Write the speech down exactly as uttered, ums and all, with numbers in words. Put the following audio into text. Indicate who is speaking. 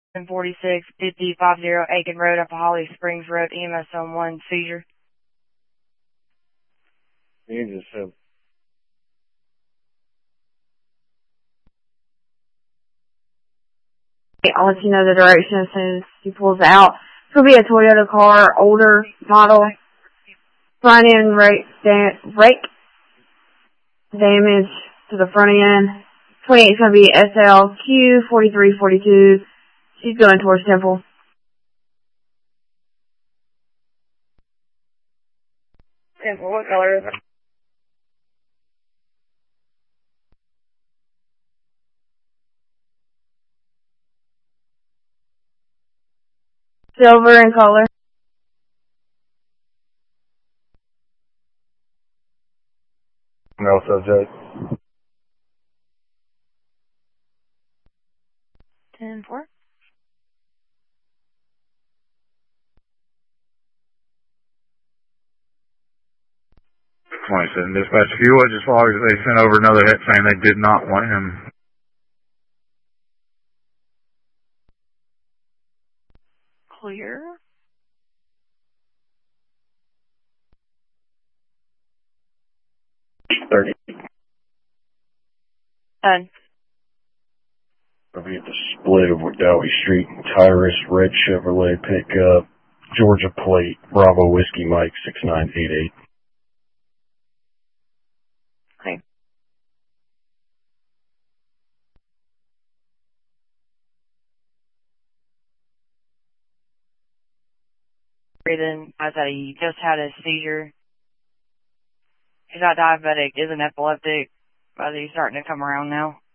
Speaker 1: forty-six fifty fifty Aiken Road, Upper Holly Springs Road, E M S on one, seizure.
Speaker 2: Jesus, so.
Speaker 3: I'll let you know the direction as soon as he pulls out. It's going to be a Toyota car, older model. Front end rake, da- rake damage to the front end. twenty-eight is going to be S L Q forty-three forty-two. She's going towards Temple.
Speaker 1: Temple, what color is it?
Speaker 3: Silver in color.
Speaker 2: No subject.
Speaker 1: ten four.
Speaker 4: twenty-seven dispatch. If you would, just log that they sent over another hit saying they did not want him.
Speaker 1: Clear.
Speaker 2: thirty.
Speaker 1: Done.
Speaker 2: I'll be at the split of McDowey Street and Tyrus, red Chevrolet pickup, Georgia plate, Bravo Whiskey Mike six nine eight eight.
Speaker 1: Okay. Then I thought he just had a seizure. He's not diabetic, isn't epileptic, but he's starting to come around now.